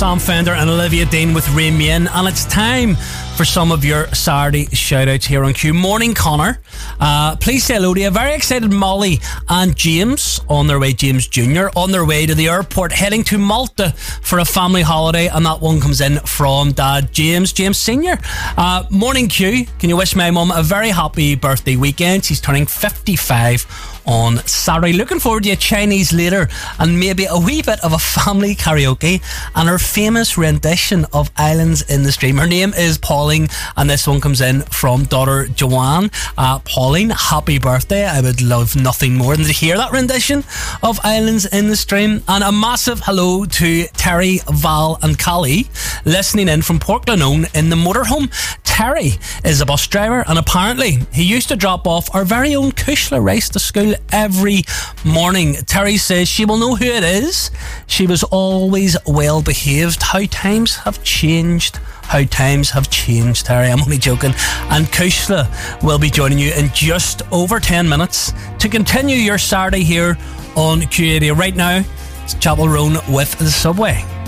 Sam Fender and Olivia Dean with Rain Me In, and it's time for some of your Saturday shout-outs here on Q. Morning, Connor. Please say hello to you. Very excited Molly and James on their way, James Jr., on their way to the airport, heading to Malta for a family holiday, and that one comes in from Dad James Sr. Morning, Q. Can you wish my mum a very happy birthday weekend? She's turning 55 on Saturday. Looking forward to a Chinese later and maybe a wee bit of a family karaoke and her famous rendition of Islands in the Stream. Her name is Pauline, and this one comes in from daughter Joanne. Pauline, happy birthday. I would love nothing more than to hear that rendition of Islands in the Stream. And a massive hello to Terry, Val and Callie listening in from Portglenone in the motorhome. Terry is a bus driver, and apparently he used to drop off our very own Kushla Rice to school every morning. Terry says she will know who it is. She was always well behaved. How times have changed. How times have changed, Terry. I'm only joking. And Kushla will be joining you in just over 10 minutes to continue your Saturday here on Q Radio. Right now, it's Chapel Roan with The Subway.